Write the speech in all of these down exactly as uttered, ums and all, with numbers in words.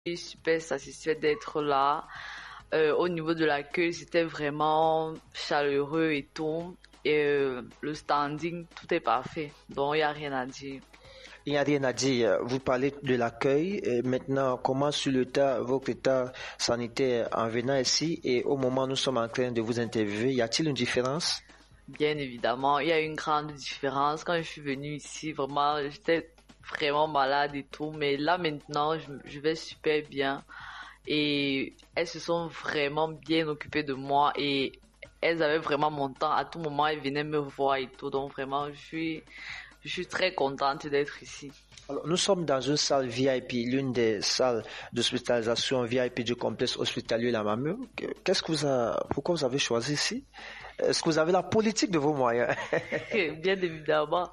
suis super satisfaite d'être là. Euh, au niveau de l'accueil, c'était vraiment chaleureux et tout. Et euh, le standing, tout est parfait. Donc, il n'y a rien à dire. Il n'y a rien à dire. Vous parlez de l'accueil. Et maintenant, comment sur le tas, votre état sanitaire en venant ici et au moment où nous sommes en train de vous interviewer, y a-t-il une différence? Bien évidemment, il y a une grande différence. Quand je suis venue ici, vraiment, j'étais vraiment malade et tout. Mais là, maintenant, je, je vais super bien. Et elles se sont vraiment bien occupées de moi. Et elles avaient vraiment mon temps. À tout moment, elles venaient me voir et tout. Donc, vraiment, je suis... Je suis très contente d'être ici. Alors, nous sommes dans une salle V I P, l'une des salles d'hospitalisation V I P du complexe hospitalier La Mamou. Qu'est-ce que vous a... Pourquoi vous avez choisi ici? Est-ce que vous avez la politique de vos moyens? Bien évidemment.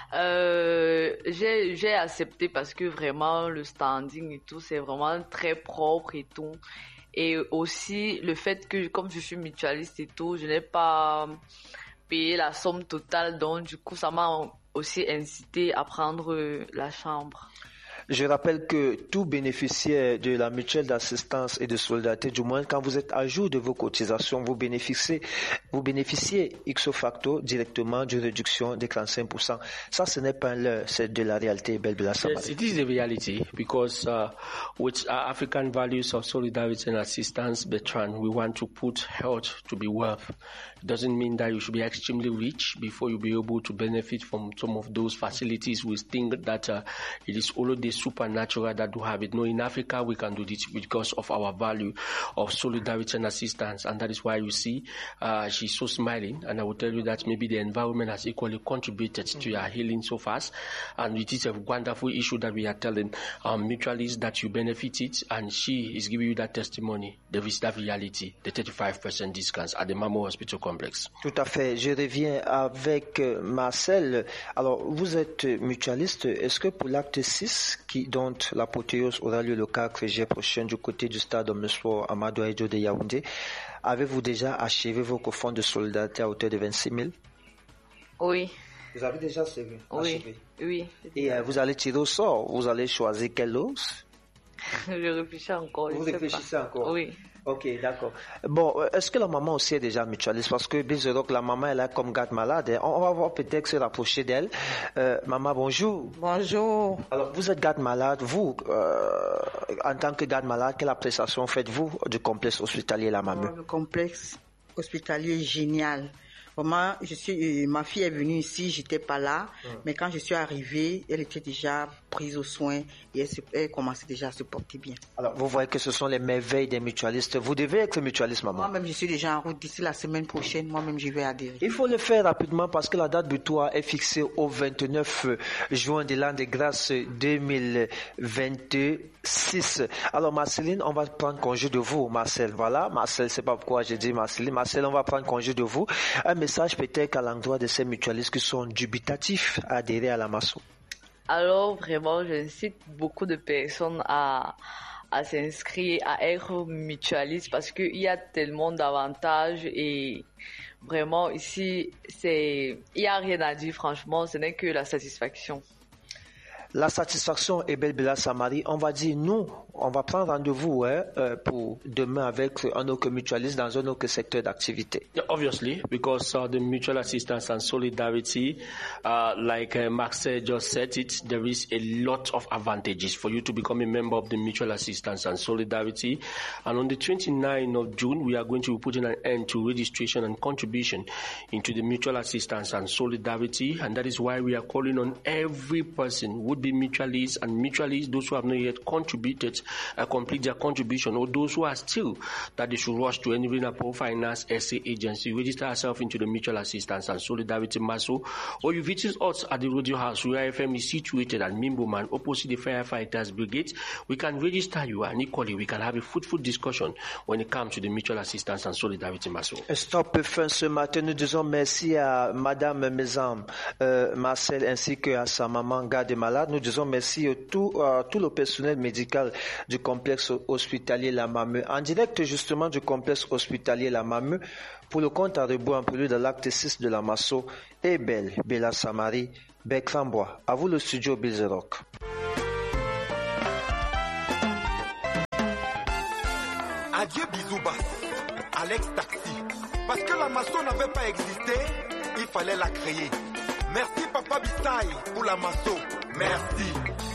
Euh, j'ai, j'ai accepté parce que vraiment le standing et tout, c'est vraiment très propre et tout. Et aussi le fait que comme je suis mutualiste et tout, je n'ai pas payé la somme totale. Donc du coup, ça m'a aussi incité à prendre la chambre. Je rappelle que tout bénéficiaire de la mutuelle d'assistance et de solidarité, du moins quand vous êtes à jour de vos cotisations, vous bénéficiez, vous bénéficiez ipso facto directement d'une réduction de trente-cinq pour cent. Ça, ce n'est pas un leurre, c'est de la réalité, Belle Bella Samari. Yes, it is the reality because uh, with our African values of solidarity and assistance, Bertrand, we want to put health to be wealth. It doesn't mean that you should be extremely rich before you be able to benefit from some of those facilities. We think that uh, it is already supernatural that do have it. No, in Africa we can do this because of our value of solidarity and assistance, and that is why you see uh, she's so smiling. And I will tell you that maybe the environment has equally contributed mm-hmm. to your healing so fast, and it is a wonderful issue that we are telling um, mutualists that you benefited, and she is giving you that testimony. There is that reality, the thirty-five percent discounts at the Mamou Hospital Complex. Tout à fait. Je reviens avec Marcel. Alors, vous êtes mutualiste. Est-ce que pour l'acte six, qui, dont l'apothéose aura lieu le quatre juillet prochain du côté du stade Omnisport Amadou Ahidjo de Yaoundé, avez-vous déjà achevé vos fonds de solidarité à hauteur de vingt-six mille? Oui. Vous avez déjà achevé? Oui. Oui. Et euh, vous allez tirer au sort? Vous allez choisir quelle os? Je réfléchis encore. Vous réfléchissez encore? Oui. Ok, d'accord. Bon, est-ce que la maman aussi est déjà mutualiste? Parce que Bill Rock, la maman, elle est comme garde malade. On va voir peut-être se rapprocher d'elle. Euh, maman, bonjour. Bonjour. Alors, vous êtes garde malade. Vous, euh, en tant que garde malade, quelle appréciation faites-vous du complexe hospitalier La Mamou? Le complexe hospitalier est génial. Vraiment, je suis, ma fille est venue ici, j'étais pas là, mmh. mais quand je suis arrivée, elle était déjà prise aux soins et elle, se, elle commençait déjà à se porter bien. Alors, vous voyez que ce sont les merveilles des mutualistes. Vous devez être mutualiste, maman. Moi-même, je suis déjà en route. D'ici la semaine prochaine, moi-même, je vais adhérer. Il faut le faire rapidement parce que la date butoir est fixée au vingt-neuf juin de l'an de grâce deux mille vingt-six. Alors, Marceline, on va prendre congé de vous, Marcel. Voilà, Marcel, c'est pas pourquoi j'ai dit Marceline. Marcel, on va prendre congé de vous. Un message peut-être à l'endroit de ces mutualistes qui sont dubitatifs à adhérer à la Masso. Alors vraiment, j'incite beaucoup de personnes à, à s'inscrire, à être mutualiste parce qu'il y a tellement d'avantages et vraiment ici, c'est, il n'y a rien à dire franchement, ce n'est que la satisfaction. La satisfaction est Belle Bella Samari. On va dire nous, on va prendre rendez-vous hein, euh, pour demain avec un autre mutualiste dans un autre secteur d'activité. Yeah, obviously, because uh, the mutual assistance and solidarity, uh, like uh, Marcel just said it, there is a lot of advantages for you to become a member of the mutual assistance and solidarity. And on the twenty-ninth of June, we are going to be putting an end to registration and contribution into the mutual assistance and solidarity. And that is why we are calling on every person would be mutualists and mutualists, those who have not yet contributed, uh, complete their contribution, or those who are still, that they should rush to any Renapol Finance S A agency, register ourselves into the mutual assistance and solidarity muscle, or you visit us at the Rodeo House, where F M is situated at Mimboman, opposite the Firefighters Brigade. We can register you, and equally we can have a fruitful discussion when it comes to the mutual assistance and solidarity muscle. Stop fin ce matin, nous disons merci à Madame Mesam, euh, Marcel, ainsi que à sa maman garde malade. Nous disons merci à tout, à tout le personnel médical du complexe hospitalier La Mamou. En direct justement du complexe hospitalier La Mamou, pour le compte à rebours en prélude de l'acte six de la Masso, et Belle Bella Samari, Bertrand Bois. À vous le studio Bill Rock. Adieu Bisouba, Alex Taxi. Parce que la maçon n'avait pas existé, il fallait la créer. Merci Papa Bissaï pour la maçon. Merci.